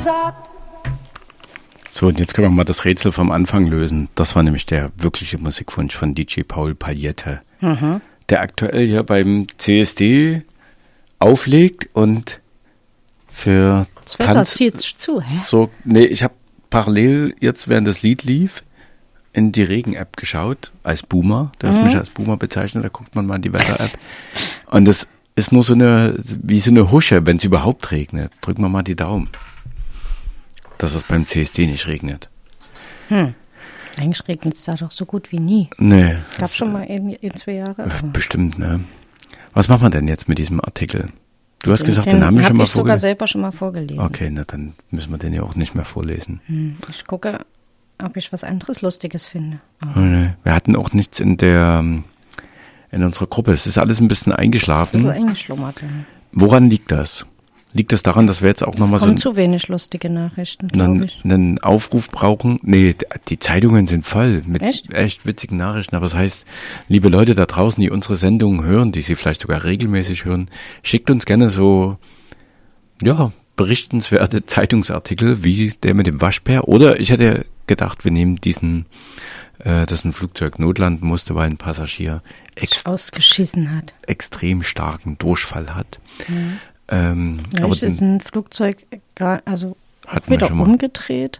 gesagt. So, und jetzt können wir mal das Rätsel vom Anfang lösen. Das war nämlich der wirkliche Musikwunsch von DJ Paul Pagliette, der aktuell hier beim CSD auflegt und für das Wetter zieht zu, hä? So, nee, ich habe parallel jetzt, während das Lied lief, in die Regen-App geschaut, als Boomer. Du hast mich als Boomer bezeichnet, da guckt man mal in die Wetter-App. Und das ist nur wie so eine Husche, wenn es überhaupt regnet. Drücken wir mal die Daumen, dass es beim CSD nicht regnet. Eigentlich regnet es da doch so gut wie nie. Nee. Gab schon mal in 2 Jahre. Bestimmt, ne? Was machen wir denn jetzt mit diesem Artikel? Du hast gesagt, den haben wir schon mal vorgelesen. sogar selber schon mal vorgelesen. Okay, na dann müssen wir den ja auch nicht mehr vorlesen. Ich gucke, ob ich was anderes Lustiges finde. Oh, nee. Wir hatten auch nichts in unserer Gruppe. Es ist alles ein bisschen eingeschlafen. Ein bisschen eingeschlummert. Ja. Woran liegt das? Liegt das daran, dass wir jetzt auch nochmal so zu wenig lustige Nachrichten, glaube ich. einen Aufruf brauchen? Nee, die Zeitungen sind voll mit echt witzigen Nachrichten. Aber das heißt, liebe Leute da draußen, die unsere Sendungen hören, die sie vielleicht sogar regelmäßig hören, schickt uns gerne so, ja, berichtenswerte Zeitungsartikel wie der mit dem Waschbär. Oder ich hätte gedacht, wir nehmen diesen, dass ein Flugzeug notlanden musste, weil ein Passagier ausgeschissen hat. Extrem starken Durchfall hat. Aber ist ein Flugzeug wieder umgedreht,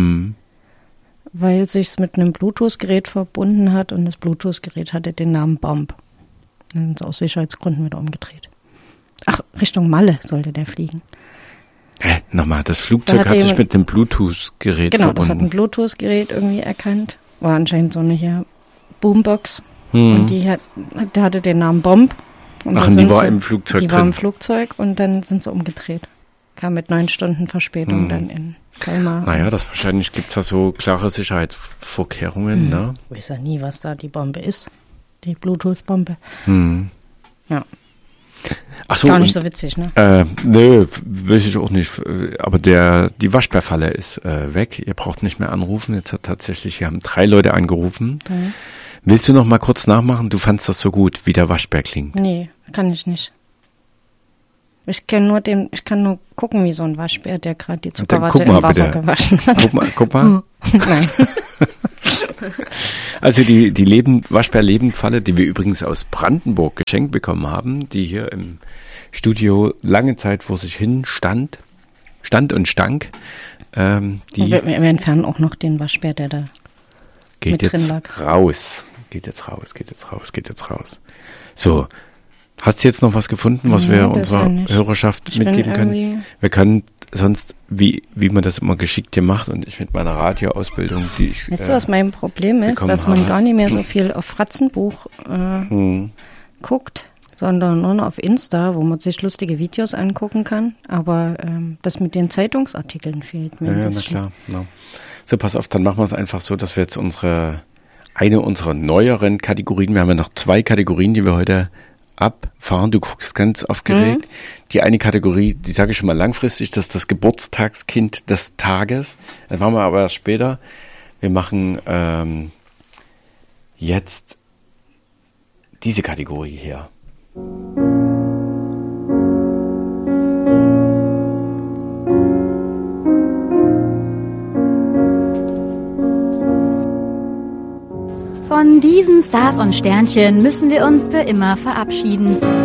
weil sich's mit einem Bluetooth-Gerät verbunden hat und das Bluetooth-Gerät hatte den Namen Bomb. Dann sind sie aus Sicherheitsgründen wieder umgedreht. Ach, Richtung Malle sollte der fliegen. Hä? Nochmal, das Flugzeug hat sich mit dem Bluetooth-Gerät verbunden. Genau, das hat ein Bluetooth-Gerät irgendwie erkannt. War anscheinend so eine Boombox. Und der hatte den Namen Bomb. Und die war im Flugzeug Die war im Flugzeug und dann sind sie umgedreht. Kam mit 9 Stunden Verspätung dann in Kalmar. Naja, wahrscheinlich gibt es da so klare Sicherheitsvorkehrungen, ne? Ich weiß ja nie, was da die Bombe ist. Die Bluetooth-Bombe. Ja. Ach so, gar nicht so witzig, ne? Nö, will ich auch nicht. Aber die Waschbärfalle ist weg. Ihr braucht nicht mehr anrufen. Jetzt wir haben 3 Leute angerufen. Willst du noch mal kurz nachmachen? Du fandst das so gut, wie der Waschbär klingt. Nee, kann ich nicht. Ich kann nur gucken, wie so ein Waschbär, der gerade die Zuckerwatte im Wasser gewaschen hat. Guck mal. Nein. Also die Waschbär-Lebendfalle, die wir übrigens aus Brandenburg geschenkt bekommen haben, die hier im Studio lange Zeit vor sich hin stand und stank. Wir entfernen auch noch den Waschbär, der da geht mit drin jetzt lag. raus. So, hast du jetzt noch was gefunden, was wir unserer Hörerschaft mitgeben können? Wir können sonst, wie man das immer geschickt hier macht und ich mit meiner Radioausbildung, die ich weißt du, was mein Problem ist? Dass man gar nicht mehr so viel auf Fratzenbuch guckt, sondern nur noch auf Insta, wo man sich lustige Videos angucken kann. Aber das mit den Zeitungsartikeln fehlt mir. Ja, na klar. No. So, pass auf, dann machen wir es einfach so, dass wir jetzt eine unserer neueren Kategorien, wir haben ja noch 2 Kategorien, die wir heute abfahren. Du guckst ganz aufgeregt. Die eine Kategorie, die sage ich schon mal langfristig, das ist das Geburtstagskind des Tages. Das machen wir aber erst später. Wir machen jetzt diese Kategorie hier. Von diesen Stars und Sternchen müssen wir uns für immer verabschieden.